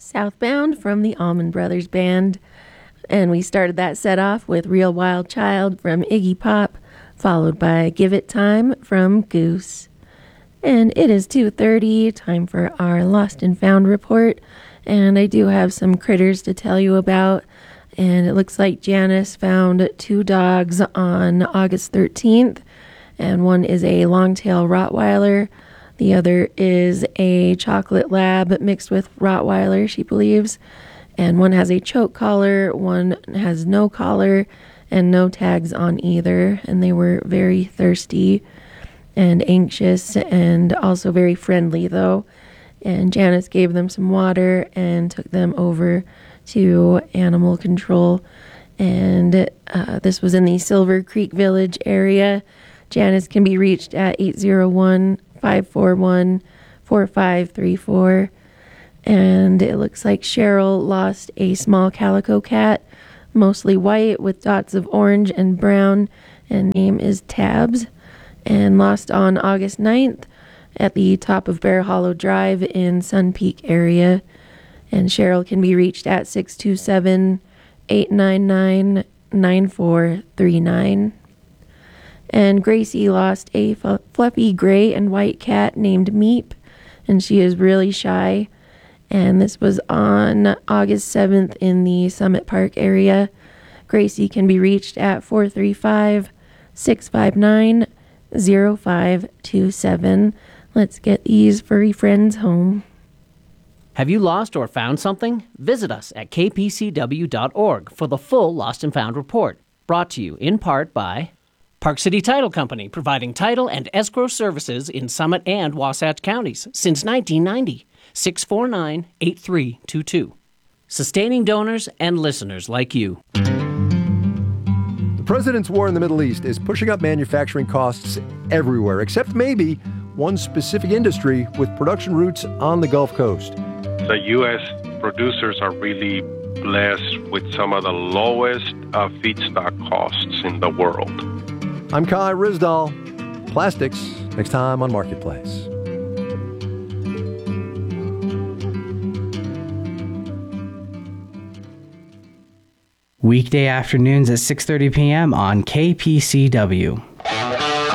Southbound from the Allman Brothers Band. And we started that set off with Real Wild Child from Iggy Pop, followed by Give It Time from Goose. And it is 2:30, time for our Lost and Found report. And I do have some critters to tell you about. And it looks like Janice found 2 dogs on August 13th. And one is a long-tail Rottweiler. The other is a chocolate lab mixed with Rottweiler, she believes. And one has a choke collar, one has no collar, and no tags on either. And they were very thirsty and anxious and also very friendly, though. And Janice gave them some water and took them over to animal control. And this was in the Silver Creek Village area. Janice can be reached at 801-541-4534. And it looks like Cheryl lost a small calico cat, mostly white with dots of orange and brown, and name is Tabs, and lost on August 9th at the top of Bear Hollow Drive in Sun Peak area. And Cheryl can be reached at 627-899-9439. And Gracie lost a fluffy gray and white cat named Meep, and she is really shy. And this was on August 7th in the Summit Park area. Gracie can be reached at 435-659-0527. Let's get these furry friends home. Have you lost or found something? Visit us at kpcw.org for the full Lost and Found report. Brought to you in part by Park City Title Company, providing title and escrow services in Summit and Wasatch counties since 1990. 649-8322. Sustaining donors and listeners like you. The president's war in the Middle East is pushing up manufacturing costs everywhere, except maybe one specific industry with production roots on the Gulf Coast. The U.S. producers are really blessed with some of the lowest feedstock costs in the world. I'm Kai Ryssdal. Plastics, next time on Marketplace. Weekday afternoons at 6:30 p.m. on KPCW.